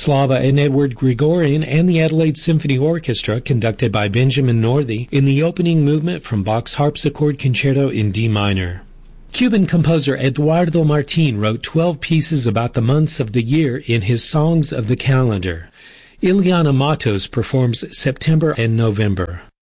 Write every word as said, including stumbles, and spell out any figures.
Slava and Edward Gregorian and the Adelaide Symphony Orchestra, conducted by Benjamin Northey, in the opening movement from Bach's Harpsichord Concerto in D minor. Cuban composer Eduardo Martin wrote twelve pieces about the months of the year in his Songs of the Calendar. Ileana Matos performs September and November.